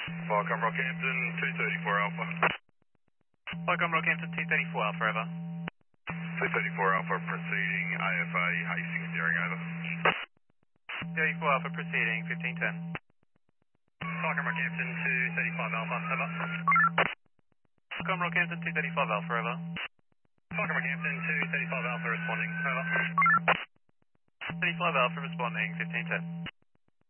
Falcon Rockhampton, 234 Alpha. Falcon Rockhampton 234 Alpha, over. 234 Alpha proceeding, AFA Hastings steering over. 34 Alpha proceeding, 1510. Falcon Rockhampton, 235 Alpha, over. Falcon Rockhampton 235 Alpha, over. Falcon Rockhampton, 235 Alpha responding, over. 35 Alpha responding, 1510.